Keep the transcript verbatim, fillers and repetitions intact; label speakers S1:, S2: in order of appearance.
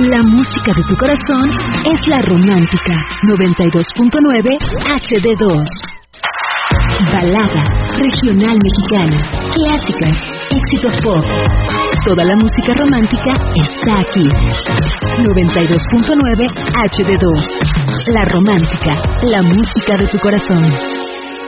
S1: La música de tu corazón es La Romántica, noventa y dos punto nueve H D dos. Balada, regional mexicana, clásicas, éxitos pop. Toda la música romántica está aquí. noventa y dos punto nueve H D dos. La Romántica, la música de tu corazón.